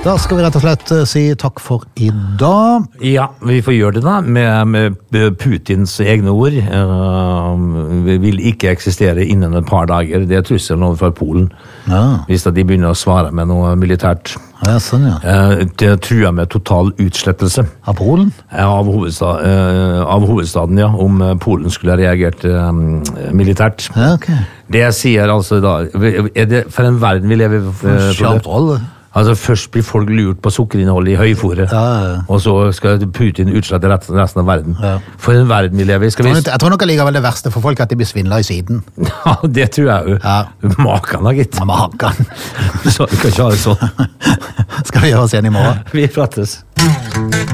Da skal vi rett og slett si takk for i dag. Ja, vi får gjøre det da, med Putins egne ord. Vi vil ikke eksistere innen et par dager. Det er trusselen overfor Polen. Ja. Hvis de begynner å svare med noe militært. Ja, sånn, ja. Det truer med total utslettelse. Av Polen? Av hovedstaden, ja. Om Polen skulle ha reagert militært. Ja, ok. Det sier altså da, er det for en verden vi lever Kjamtroll. Altså først blir folk lurt på sukkerinnhold i høyfôret, og så skal Putin utslette resten av verden. Ja. For en verden vi lever i. Jeg tror nok allikevel det verste for folk at de blir svindlet i siden. Ja, det tror jeg jo. Ja. Makan da, gitt. Ja, makan. Så vi kan ikke ha det sånn. Skal vi gjøre oss igjen i morgen? Vi prates.